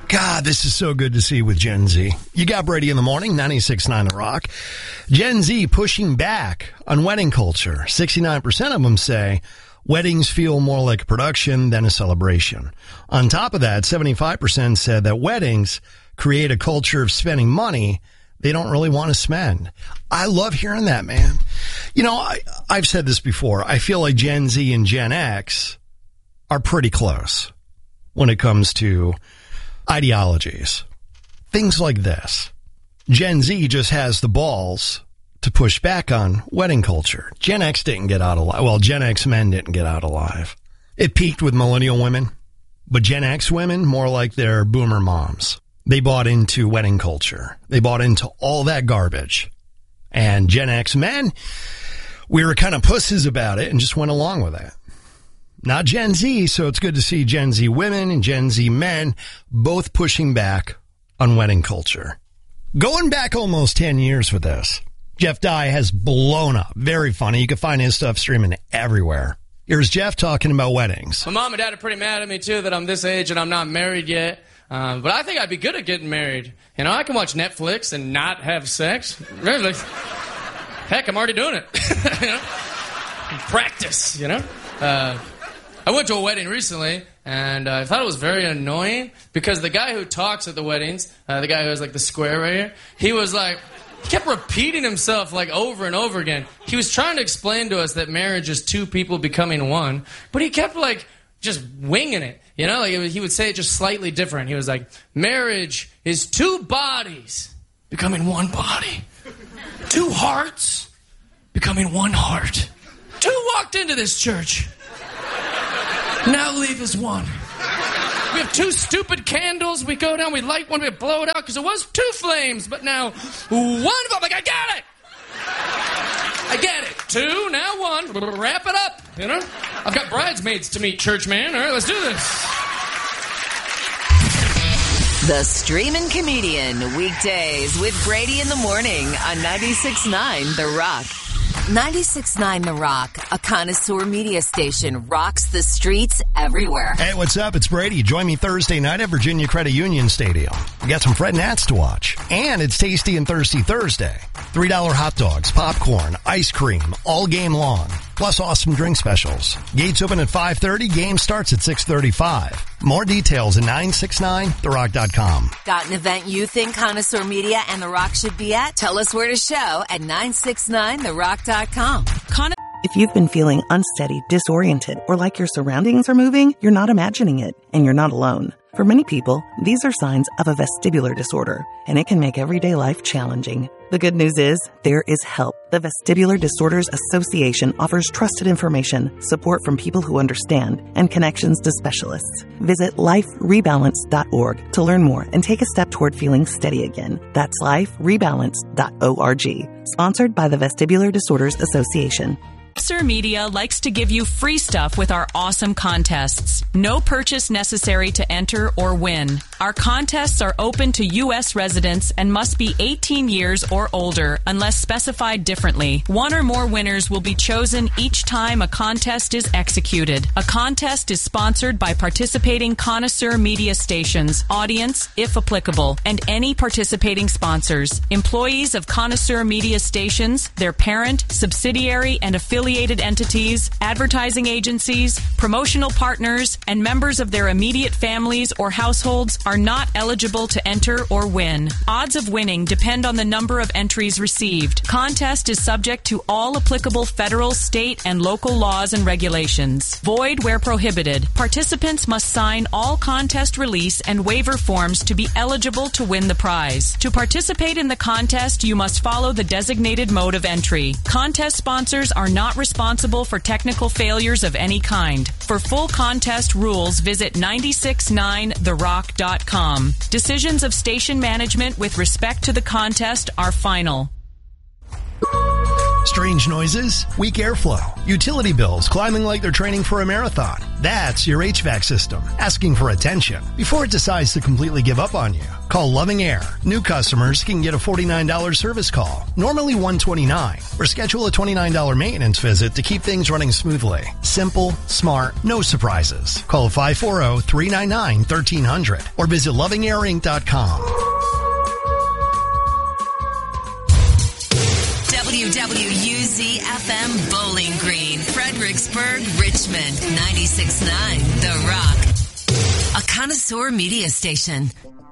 God, this is so good to see with Gen Z. You got Brady in the morning, 96.9 The Rock. Gen Z pushing back on wedding culture. 69% of them say weddings feel more like a production than a celebration. On top of that, 75% said that weddings create a culture of spending money they don't really want to spend. I love hearing that, man. You know, I've said this before. I feel like Gen Z and Gen X are pretty close when it comes to ideologies. Things like this. Gen Z just has the balls to push back on wedding culture. Gen X didn't get out alive. Well, Gen X men didn't get out alive. It peaked with millennial women, but Gen X women, more like their boomer moms. They bought into wedding culture. They bought into all that garbage. And Gen X men, we were kind of pussies about it and just went along with it. Not Gen Z, so it's good to see Gen Z women and Gen Z men both pushing back on wedding culture. Going back almost 10 years with this, Jeff Dye has blown up. Very funny. You can find his stuff streaming everywhere. Here's Jeff talking about weddings. My mom and dad are pretty mad at me, too, that I'm this age and I'm not married yet. But I think I'd be good at getting married. You know, I can watch Netflix and not have sex. Really. Heck, I'm already doing it. You know? Practice, you know? I went to a wedding recently, and I thought it was very annoying because the guy who talks at the weddings, the guy who has, like, the square right here, he kept repeating himself, like, over and over again. He was trying to explain to us that marriage is two people becoming one, but he kept, like, just winging it. You know, like, he would say it just slightly different. He was like, marriage is two bodies becoming one body. Two hearts becoming one heart. Two walked into this church. Now leave as one. We have two stupid candles. We go down, we light one, we blow it out because it was two flames, but now one of them. Like, I get it. I get it. Two, now one. Wrap it up, you know? I've got bridesmaids to meet, church man. All right, let's do this. The Streamin' Comedian, weekdays with Brady in the morning on 96.9 The Rock. 96.9 The Rock, a connoisseur media station, rocks the streets everywhere. Hey, what's up? It's Brady. Join me Thursday night at Virginia Credit Union Stadium. We got some Fred Nats to watch. And it's Tasty and Thirsty Thursday. $3 hot dogs, popcorn, ice cream, all game long. Plus awesome drink specials. Gates open at 5:30. Game starts at 6:35. More details at 969therock.com. Got an event you think Connoisseur Media and The Rock should be at? Tell us where to show at 969therock.com. If you've been feeling unsteady, disoriented, or like your surroundings are moving, you're not imagining it, and you're not alone. For many people, these are signs of a vestibular disorder, and it can make everyday life challenging. The good news is, there is help. The Vestibular Disorders Association offers trusted information, support from people who understand, and connections to specialists. Visit liferebalance.org to learn more and take a step toward feeling steady again. That's liferebalance.org. Sponsored by the Vestibular Disorders Association. Connoisseur Media likes to give you free stuff with our awesome contests. No purchase necessary to enter or win. Our contests are open to U.S. residents and must be 18 years or older unless specified differently. One or more winners will be chosen each time a contest is executed. A contest is sponsored by participating Connoisseur Media stations, audience, if applicable, and any participating sponsors. Employees of Connoisseur Media stations, their parent, subsidiary, and affiliated entities, advertising agencies, promotional partners, and members of their immediate families or households are not eligible to enter or win. Odds of winning depend on the number of entries received. Contest is subject to all applicable federal, state, and local laws and regulations. Void where prohibited. Participants must sign all contest release and waiver forms to be eligible to win the prize. To participate in the contest, you must follow the designated mode of entry. Contest sponsors are not responsible for technical failures of any kind. For full contest rules, visit 969therock.com. Decisions of station management with respect to the contest are final. Strange noises, weak airflow, utility bills climbing like they're training for a marathon. That's your HVAC system asking for attention before it decides to completely give up on you. Call Loving Air. New customers can get a $49 service call, normally $129, or schedule a $29 maintenance visit to keep things running smoothly. Simple, smart, no surprises. Call 540-399-1300 or visit lovingairinc.com. WWUZ-FM Bowling Green, Fredericksburg, Richmond, 96.9 The Rock. A connoisseur media station.